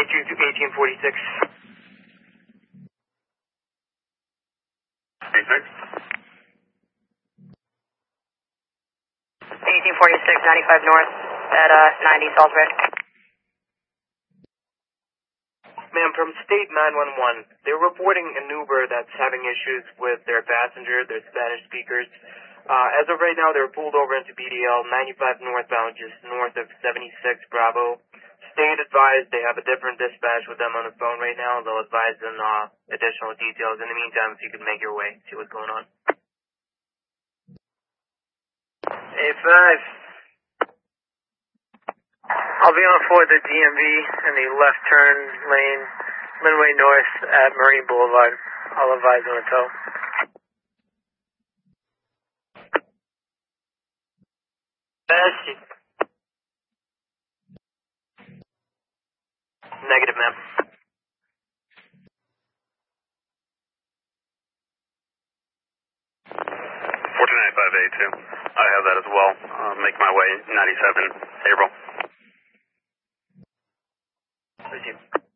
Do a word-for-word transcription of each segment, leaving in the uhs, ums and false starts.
eighteen forty-six. eighty-six. eighteen forty-six, ninety-five north at uh, ninety Salisbury. Ma'am, from State nine one one, they're reporting an Uber that's having issues with their passenger, their Spanish speakers. Uh, as of right now, they're pulled over into B D L ninety-five northbound, just north of seventy-six Bravo. State advised they have a different dispatch with them on the phone right now. They'll advise them uh, additional details. In the meantime, if you could make your way, see what's going on. A five. I'll be on for the D M V in the left turn lane, Linway North at Marine Boulevard. I'll advise on a tow. Bessie. Negative, ma'am. fourteen ninety-five A two. I have that as well. Uh, make my way, ninety-seven, April. Receive.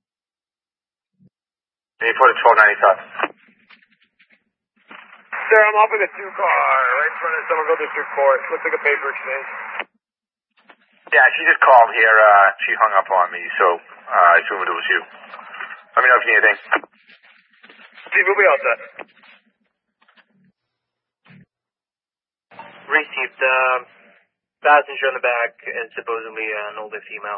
eighty-four to twelve ninety-five. Sir, I'm off in a two car right in front of Somerville District Court. Looks like a paper exchange. Yeah, she just called here. Uh, she hung up on me, so uh, I assumed it was you. Let me know if you need anything. Steve, we'll be all set. Received. Uh, passenger in the back is supposedly an older female.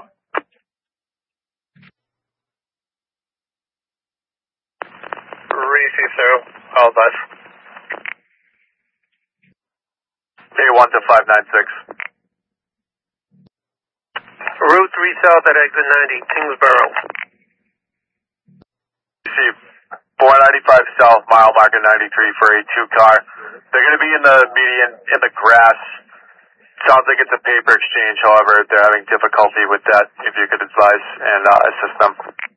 Receive, sir. All advice. A one to five nine six. Route three south at exit ninety, Kingsborough. Receive. four ninety-five south, mile marker ninety-three for a two car. They're going to be in the median, in the grass. Sounds like it's a paper exchange, however, they're having difficulty with that. If you could advise and uh, assist them.